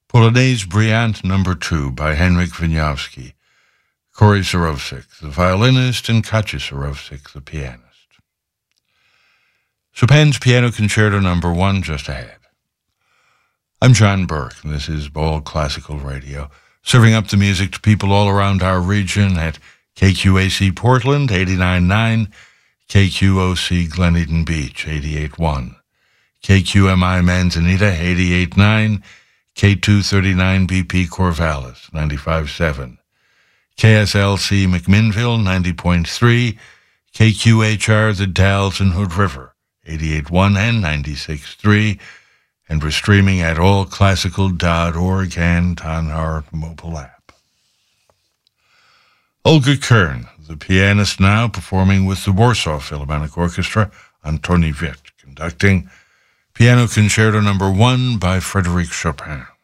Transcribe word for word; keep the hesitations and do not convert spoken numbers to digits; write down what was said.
Polonaise Brillante Number two by Henryk Wieniawski, Corey Zurovsik, the violinist, and Katja Zurovsik, the pianist. Chopin's Piano Concerto Number one just ahead. I'm John Burke, and this is Ball Classical Radio, serving up the music to people all around our region at K Q A C Portland, eighty-nine point nine, K Q O C Glen Eden Beach, eighty-eight point one, K Q M I Manzanita, eighty-eight point nine, K two thirty-nine B P Corvallis, ninety-five point seven, K S L C McMinnville, ninety point three, K Q H R The Dalles and Hood River, eighty-eight point one and ninety-six point three, and we're streaming at all classical dot org and on our mobile app. Olga Kern, the pianist, now performing with the Warsaw Philharmonic Orchestra, Antoni Witt, conducting Piano Concerto Number one by Frédéric Chopin.